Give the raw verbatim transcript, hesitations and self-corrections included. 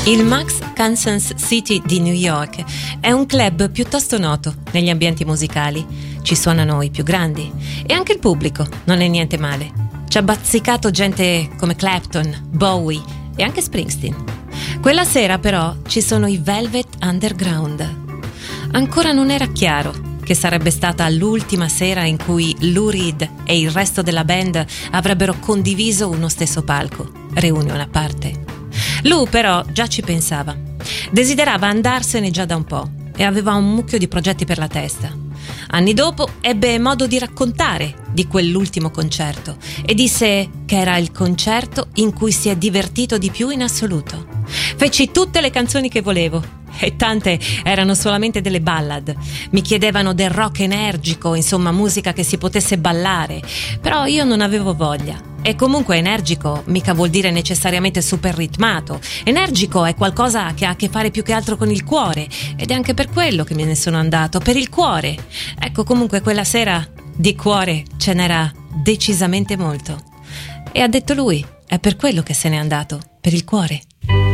Il Max Kansas City di New York è un club piuttosto noto negli ambienti musicali. Ci suonano i più grandi e anche il pubblico non è niente male. Ci ha bazzicato gente come Clapton, Bowie e anche Springsteen. Quella sera però ci sono i Velvet Underground. Ancora non era chiaro che sarebbe stata l'ultima sera in cui Lou Reed e il resto della band avrebbero condiviso uno stesso palco, reunion a parte. Lou però già ci pensava. Desiderava andarsene già da un po' e aveva un mucchio di progetti per la testa. Anni dopo ebbe modo di raccontare di quell'ultimo concerto e disse che era il concerto in cui si è divertito di più in assoluto. Feci tutte le canzoni che volevo e tante erano solamente delle ballad. Mi chiedevano del rock energico, insomma musica che si potesse ballare, però io non avevo voglia. E comunque energico mica vuol dire necessariamente super ritmato. Energico è qualcosa che ha a che fare più che altro con il cuore, ed è anche per quello che me ne sono andato, per il cuore. Ecco, comunque quella sera di cuore ce n'era decisamente molto. E ha detto lui, è per quello che se n'è andato, per il cuore.